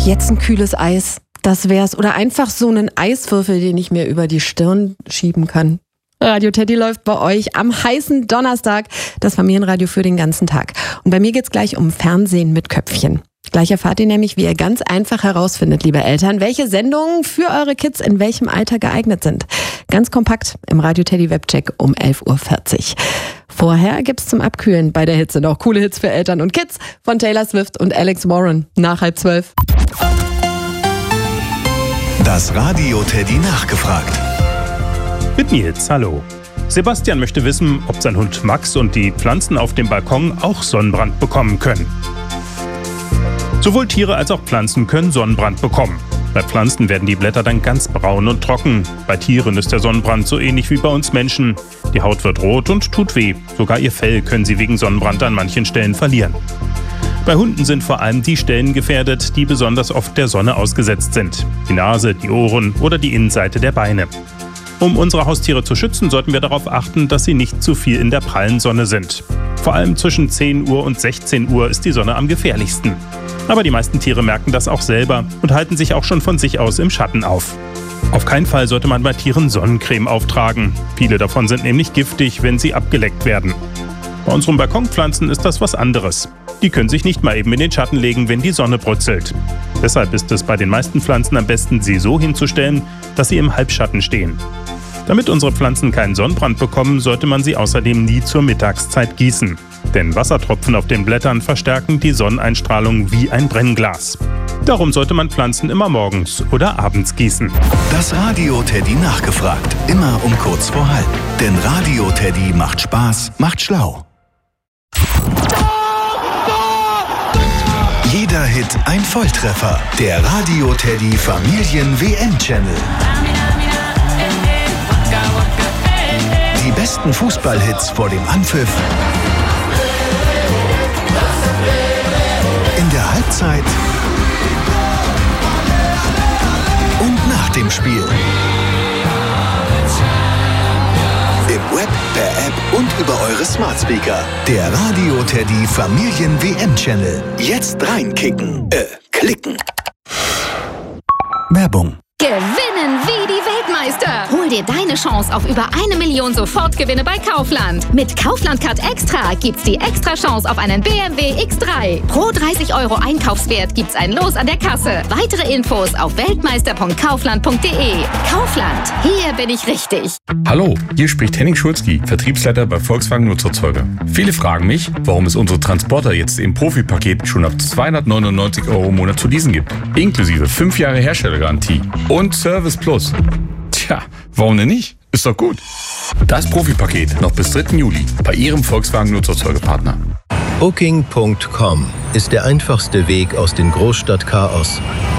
Jetzt ein kühles Eis, das wär's. Oder einfach so einen Eiswürfel, den ich mir über die Stirn schieben kann. Radio Teddy läuft bei euch am heißen Donnerstag, das Familienradio für den ganzen Tag. Und bei mir geht's gleich um Fernsehen mit Köpfchen. Gleich erfahrt ihr nämlich, wie ihr ganz einfach herausfindet, liebe Eltern, welche Sendungen für eure Kids in welchem Alter geeignet sind. Ganz kompakt im Radio Teddy Webcheck um 11.40 Uhr. Vorher gibt's zum Abkühlen bei der Hitze noch coole Hits für Eltern und Kids von Taylor Swift und Alex Warren nach 11:30. Das Radio Teddy nachgefragt. Mit Nils, hallo. Sebastian möchte wissen, ob sein Hund Max und die Pflanzen auf dem Balkon auch Sonnenbrand bekommen können. Sowohl Tiere als auch Pflanzen können Sonnenbrand bekommen. Bei Pflanzen werden die Blätter dann ganz braun und trocken. Bei Tieren ist der Sonnenbrand so ähnlich wie bei uns Menschen. Die Haut wird rot und tut weh. Sogar ihr Fell können sie wegen Sonnenbrand an manchen Stellen verlieren. Bei Hunden sind vor allem die Stellen gefährdet, die besonders oft der Sonne ausgesetzt sind. Die Nase, die Ohren oder die Innenseite der Beine. Um unsere Haustiere zu schützen, sollten wir darauf achten, dass sie nicht zu viel in der prallen Sonne sind. Vor allem zwischen 10 Uhr und 16 Uhr ist die Sonne am gefährlichsten. Aber die meisten Tiere merken das auch selber und halten sich auch schon von sich aus im Schatten auf. Auf keinen Fall sollte man bei Tieren Sonnencreme auftragen. Viele davon sind nämlich giftig, wenn sie abgeleckt werden. Bei unseren Balkonpflanzen ist das was anderes. Die können sich nicht mal eben in den Schatten legen, wenn die Sonne brutzelt. Deshalb ist es bei den meisten Pflanzen am besten, sie so hinzustellen, dass sie im Halbschatten stehen. Damit unsere Pflanzen keinen Sonnenbrand bekommen, sollte man sie außerdem nie zur Mittagszeit gießen. Denn Wassertropfen auf den Blättern verstärken die Sonneneinstrahlung wie ein Brennglas. Darum sollte man Pflanzen immer morgens oder abends gießen. Das Radio Teddy nachgefragt. Immer um kurz vor halb. Denn Radio Teddy macht Spaß, macht schlau. Jeder Hit ein Volltreffer. Der Radio Teddy Familien-WM-Channel. Die besten Fußballhits vor dem Anpfiff. In der Halbzeit. Und nach dem Spiel. Im Web, per App und über eure Smart Speaker. Der Radio Teddy Familien-WM-Channel. Jetzt reinkicken. Klicken. Werbung. Gewinnen wie die Weltmeister. Hol dir deine Chance auf über 1 Million Sofortgewinne bei Kaufland. Mit Kaufland Card Extra gibt's die Extra-Chance auf einen BMW X3. Pro 30 € Einkaufswert gibt's ein Los an der Kasse. Weitere Infos auf weltmeister.kaufland.de. Kaufland, hier bin ich richtig. Hallo, hier spricht Henning Schulzki, Vertriebsleiter bei Volkswagen Nutzerzeuger. Viele fragen mich, warum es unsere Transporter jetzt im Profi-Paket schon ab 299 € im Monat zu leasen gibt. Inklusive 5 Jahre Herstellergarantie und Service Plus. Tja, warum denn nicht? Ist doch gut. Das Profi-Paket noch bis 3. Juli bei Ihrem Volkswagen Nutzerzeugerpartner. Booking.com ist der einfachste Weg aus dem Großstadtchaos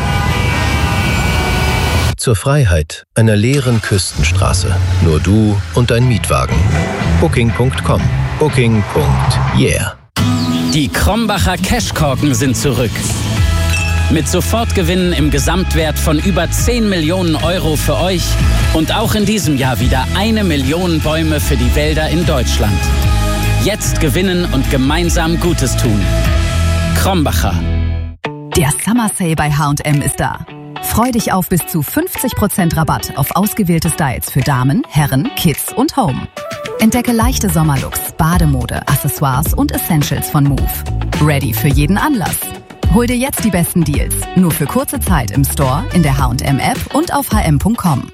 zur Freiheit einer leeren Küstenstraße. Nur du und dein Mietwagen. Booking.com. Booking.yeah. Die Krombacher Cashkorken sind zurück. Mit Sofortgewinnen im Gesamtwert von über 10 Millionen € für euch und auch in diesem Jahr wieder 1 Million Bäume für die Wälder in Deutschland. Jetzt gewinnen und gemeinsam Gutes tun. Krombacher. Der Summer Sale bei H&M ist da. Freu dich auf bis zu 50% Rabatt auf ausgewählte Styles für Damen, Herren, Kids und Home. Entdecke leichte Sommerlooks, Bademode, Accessoires und Essentials von Move. Ready für jeden Anlass. Hol dir jetzt die besten Deals. Nur für kurze Zeit im Store, in der H&M-App und auf hm.com.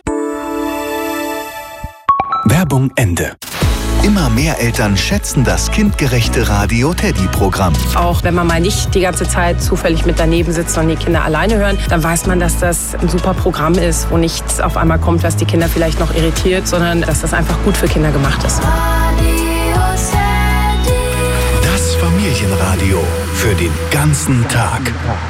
Werbung Ende. Immer mehr Eltern schätzen das kindgerechte Radio Teddy-Programm. Auch wenn man mal nicht die ganze Zeit zufällig mit daneben sitzt und die Kinder alleine hören, dann weiß man, dass das ein super Programm ist, wo nichts auf einmal kommt, was die Kinder vielleicht noch irritiert, sondern dass das einfach gut für Kinder gemacht ist. Das Familienradio für den ganzen Tag.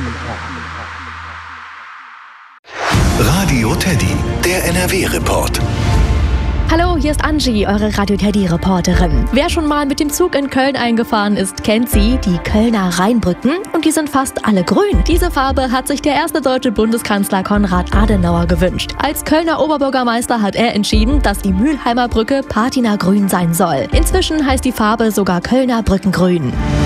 Radio Teddy, der NRW-Report. Hallo, hier ist Angie, eure Radio Teddy-Reporterin. Wer schon mal mit dem Zug in Köln eingefahren ist, kennt sie, die Kölner Rheinbrücken. Und die sind fast alle grün. Diese Farbe hat sich der erste deutsche Bundeskanzler Konrad Adenauer gewünscht. Als Kölner Oberbürgermeister hat er entschieden, dass die Mülheimer Brücke Patinagrün sein soll. Inzwischen heißt die Farbe sogar Kölner Brückengrün.